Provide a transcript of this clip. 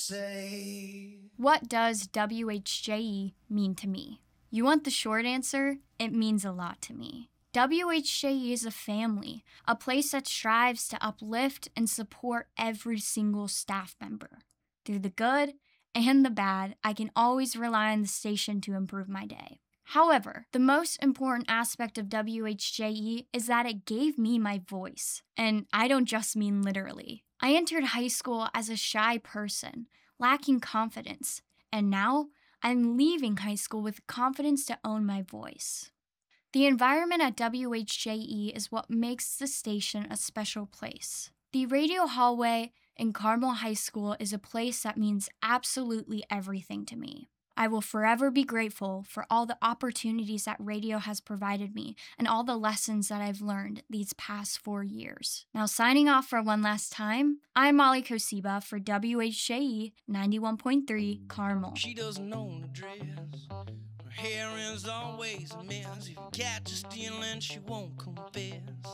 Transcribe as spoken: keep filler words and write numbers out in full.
say. What does W H J E mean to me? You want the short answer? It means a lot to me. W H J E is a family, a place that strives to uplift and support every single staff member. Through the good and the bad, I can always rely on the station to improve my day. However, the most important aspect of W H J E is that it gave me my voice. And I don't just mean literally. I entered high school as a shy person, lacking confidence, and now I'm leaving high school with confidence to own my voice. The environment at W H J E is what makes the station a special place. The radio hallway in Carmel High School is a place that means absolutely everything to me. I will forever be grateful for all the opportunities that radio has provided me and all the lessons that I've learned these past four years. Now, signing off for one last time, I'm Molly Kosiba for W H J E ninety-one point three Carmel. She doesn't own a dress. Her hair is always a mess. If you catch her stealing, she won't confess.